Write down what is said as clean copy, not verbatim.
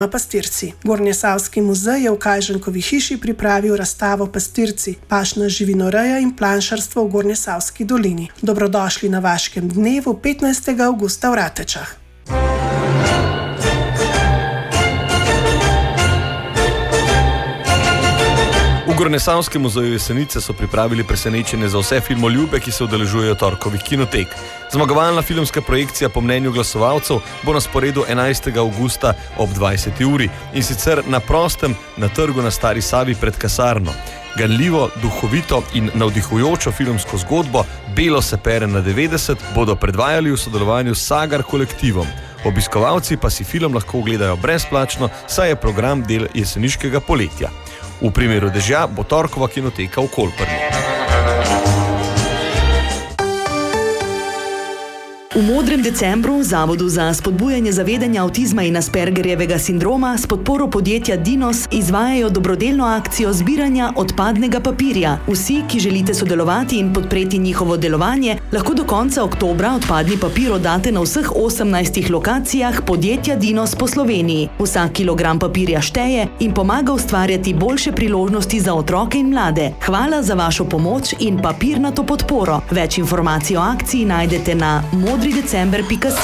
Pastirci. Gornjesavski muzej je v Kajžankovi hiši pripravil razstavo Pastirci, pašna živinoreja in planšarstvo v Gornjesavski dolini. Dobrodošli na vaškem dnevu 15. avgusta v Ratečah. V Gornjesavskem muzeju Jesenice so pripravili presenečenje za vse filmoljube, ki se udeležujejo torkovih kinotek. Zmagovalna filmska projekcija po mnenju glasovalcev bo na sporedu 11. avgusta ob 20. uri in sicer na prostem na trgu na Stari Savi pred kasarno. Ganljivo, duhovito in navdihujočo filmsko zgodbo Belo se pere na 90 bodo predvajali v sodelovanju s Sagar kolektivom. Obiskovalci pa si film lahko ogledajo brezplačno, saj je program del jeseniškega poletja. V primeru dežja bo torkova kinoteka v Kolparni. V Modrem decembru Zavodu za spodbujanje zavedanja avtizma in Aspergerjevega sindroma s podporo podjetja Dinos izvajajo dobrodelno akcijo zbiranja odpadnega papirja. Vsi, ki želite sodelovati in podpreti njihovo delovanje, lahko do konca oktobra odpadni papir oddate na vseh 18 lokacijah podjetja Dinos po Sloveniji. Vsak kilogram papirja šteje in pomaga ustvarjati boljše priložnosti za otroke in mlade. Hvala za vašo pomoč in papirnato podporo. Več informacij o akciji najdete na modridecember.si.